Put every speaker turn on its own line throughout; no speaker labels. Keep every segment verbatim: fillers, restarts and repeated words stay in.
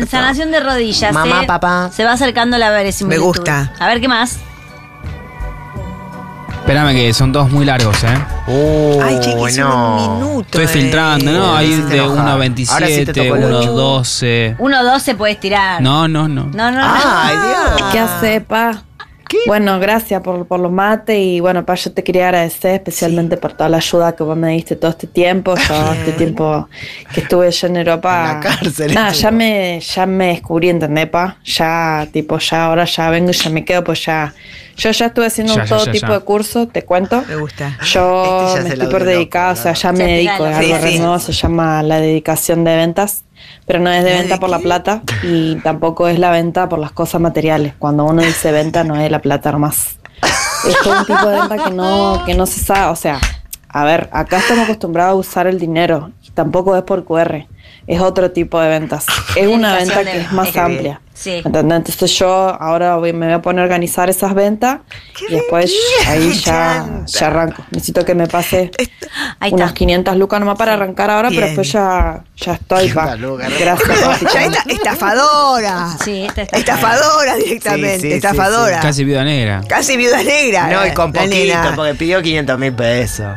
Bien, sanación de rodillas.
Mamá,
eh.
papá.
Se va acercando la verosimilitud.
Me gusta.
A ver, ¿qué más?
Espérame que son todos muy largos, ¿eh?
Uh,
Ay, chiquis,
no.
un minuto.
Estoy
eh.
filtrando, ¿no?
Me
Hay
hiciste
de
enojar.
uno
Ahora sí
veintisiete,
te tocó el
uno
ocho.
doce.
uno doce puedes tirar.
No, no, no.
No, no, no.
Ay, Dios.
¿Qué hace, pa? Bueno, gracias por, por los mates y bueno, pa, yo te quería agradecer especialmente por toda la ayuda que vos me diste todo este tiempo. Yo este tiempo que estuve yo en Europa.
En la cárcel
Nada,
estuvo.
ya me, ya me descubrí, ¿entendés, pa? Ya, tipo, ya ahora ya vengo y ya me quedo, pues ya. Yo ya estuve haciendo
Ya,
un
ya,
todo
ya,
tipo
ya.
de cursos, te cuento.
Me gusta.
Yo
Este ya
me
se la
estoy por
dio loco,
dedicar, o sea, ya
Sí,
me dedico, es
sí,
algo re
sí.
nuevo, se llama la dedicación de ventas, pero no es de
¿La
venta
de
por la
qué?
plata y tampoco es la venta por las cosas materiales. Cuando uno dice venta no es la plata nomás. Es todo un tipo de venta que no, que no se sabe, o sea, a ver, acá estamos acostumbrados a usar el dinero y tampoco es por cu erre, es otro tipo de ventas. Es una venta que es más
Qué
bien.
amplia.
Sí.
¿Entendés? Entonces yo ahora voy- me voy a poner a organizar esas ventas y después ahí ya, ya arranco. Necesito que me pase
Ahí
unas
está.
quinientas lucas nomás para arrancar ahora,
Bien.
pero después ya, ya estoy. Pa.
quinientas lucas, ¿no?
Gracias, papi.
Ya está estafadora.
Sí, esta está.
Estafadora directamente.
Sí, sí, sí,
estafadora.
Casi viuda negra.
Casi viuda negra.
No, y con
la
poquito,
nena.
porque pidió quinientos mil pesos.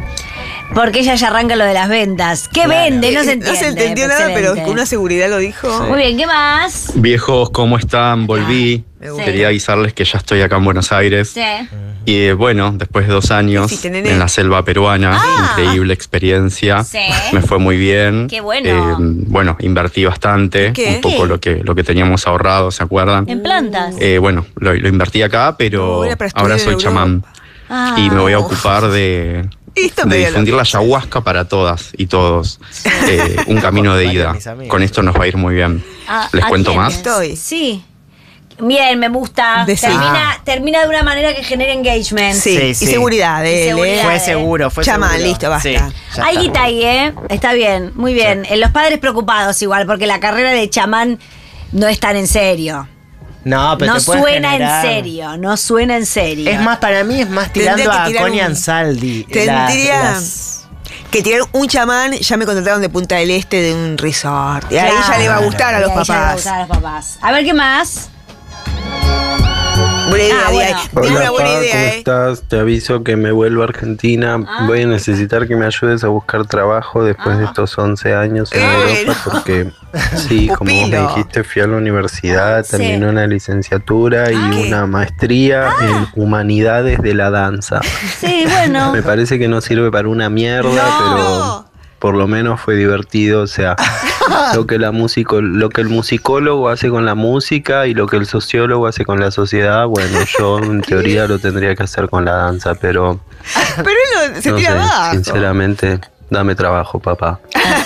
Porque ella ya arranca lo de las ventas. ¿Qué
Claro.
vende? No se
Eh,
entiende.
No se entendió nada, pero
Excelente.
con una seguridad lo dijo.
Muy bien, ¿qué más?
Viejos, ¿cómo están? Volví.
me gusta.
Quería avisarles que ya estoy acá en Buenos Aires.
Sí.
Y eh, bueno, después de dos años
¿Qué hiciste, nene?
en la selva peruana,
Ah.
increíble experiencia.
Sí.
Me fue muy bien.
Qué bueno.
Eh, bueno, invertí bastante,
¿Qué?
un poco
¿Qué?
lo que, lo que teníamos ahorrado, ¿se acuerdan?
En plantas.
Eh, bueno, lo, lo invertí acá, pero
No, era para estudiar
ahora
en
soy
Europa.
chamán.
Ah.
Y me voy a ocupar de,
Esto
de
me dio
difundir
loco.
la ayahuasca para todas y todos. Eh, un camino de
Varios
ida.
mis amigos.
Con esto nos va a ir muy bien.
Ah,
¿Les
¿a
cuento
quién?
más?
Estoy.
Sí. Bien, me gusta.
Decí.
Termina, termina de una manera que genere engagement.
Sí,
Sí,
y
sí.
seguridad de
Y
él,
seguridad.
¿eh?
Fue seguro, fue
Chamán,
seguro.
listo, basta.
Sí, ya
Hay
está.
guita ahí, ¿eh? Está bien, muy bien. Eh, Los padres preocupados igual, porque la carrera de chamán no es tan en serio.
No, pero
No
te puede
suena
generar-
en serio, no suena en serio.
Es más, para mí es más
Tendría
tirando
que
a
tirar
Connie
un-
Ansaldi.
Tendría
las- las-
que tirar un chamán. Ya me contrataron de Punta del Este de un resort. Y ahí
Claro.
ya le va a gustar a
Y
los
ahí ya le va a
papás.
gustar a los papás. A ver, ¿qué más?
Buena idea,
Ah,
Di, ahí.
bueno.
Tiene
Hola,
una buena
Pa,
idea,
¿cómo
¿eh?
estás? Te aviso que me vuelvo a Argentina.
Ah.
Voy a necesitar que me ayudes a buscar trabajo después de estos once años en
Eh,
Europa,
no.
porque sí, como vos me
Pupilo.
dijiste, fui a la universidad,
Sí.
terminé una licenciatura y
Ah.
una maestría en humanidades de la danza.
Sí, bueno.
Me parece que no sirve para una mierda,
No.
pero por lo menos fue divertido, o sea, lo que la músico, lo que el musicólogo hace con la música y lo que el sociólogo hace con la sociedad, bueno, yo en teoría lo tendría que hacer con la danza, pero
Pero él no, se
no
tira
sé,
abajo.
sinceramente, dame trabajo, papá.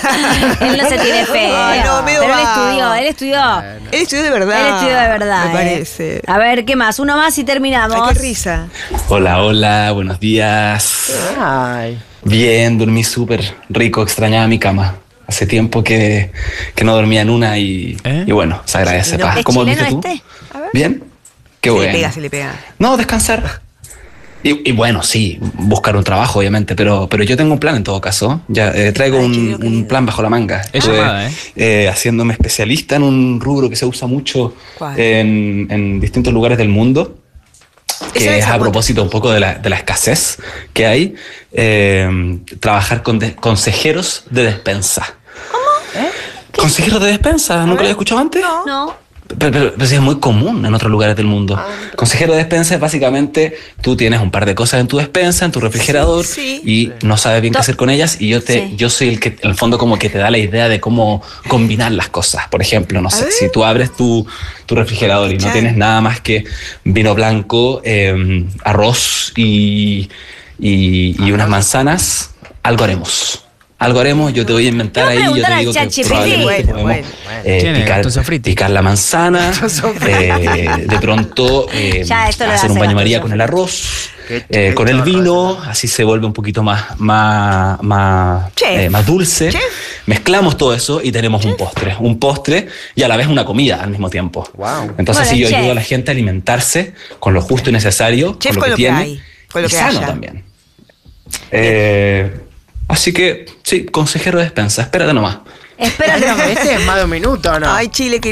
Él no se tiene fe.
Ay, no, medio
pero él
vago.
estudió, él estudió.
Él estudió de verdad.
Él estudió de verdad.
Me
eh.
parece.
A ver, ¿qué más? Uno más y terminamos.
Ay, qué risa.
Hola, hola, buenos días.
Ay.
Bien, dormí súper rico, extrañaba mi cama. Hace tiempo que, que no dormía en una y,
¿Eh?
y bueno, se agradece.
No,
Pa.
¿Es
¿Cómo
chileno
dormiste tú?
este? A ver.
¿Bien? Qué
se
bueno.
le pega, se le pega.
No, descansar. Y, y bueno, sí, buscar un trabajo, obviamente, pero, pero yo tengo un plan en todo caso. Ya eh, traigo
Ay,
un,
querido,
un
querido.
plan bajo la manga.
Es
Estuve,
llamada, ¿eh?
eh, haciéndome especialista en un rubro que se usa mucho
¿Cuál?
en, en distintos lugares del mundo.
Esa
Que
es
es a
la-
propósito un poco de la, de la escasez que hay, eh, trabajar con de- consejeros de despensa. ¿Cómo? ¿Consejeros de despensa? ¿Nunca lo había escuchado antes?
No.
Pero, pero- pero sí es muy común en otros lugares del mundo. Consejero de despensa es básicamente tú tienes un par de cosas en tu despensa, en tu refrigerador,
Sí.
y no sabes bien qué
To-
hacer con ellas, y yo te,
Sí.
yo soy el que en el fondo como que te da la idea de cómo combinar las cosas. Por ejemplo, no sé,
ver.
si tú abres tu, tu refrigerador y no
Chan.
tienes nada más que vino blanco, eh, arroz y, y, y unas manzanas, algo haremos. Algo haremos, yo te voy a inventar
Te voy a
ahí, yo
preguntar
te
al
digo que
ChatGPT.
probablemente
Bueno,
podemos
bueno,
bueno.
eh,
¿Quién es?
picar,
Toso Fritti.
picar la manzana, eh, de pronto eh,
Ya, esto lo
hacer
hace
un baño
Gato
María
Sofri.
con el arroz,
Qué-
eh,
qué
con el
chorro
vino,
ese, ¿no?
así se vuelve un poquito más, más, más,
Chef.
eh, más dulce.
Chef.
Mezclamos todo eso y tenemos un postre, un postre y a la vez una comida al mismo tiempo.
Wow.
Entonces,
Bueno,
si yo
chef.
ayudo a la gente a alimentarse con lo justo y necesario,
Chef,
con lo
con
que
lo que
tiene,
hay, con lo
y
que
sano
haya.
también. Eh, así que, sí, consejero de despensa, espérate nomás.
Espérate.
Este es más de un minuto, ¿o no?
Ay, Chile,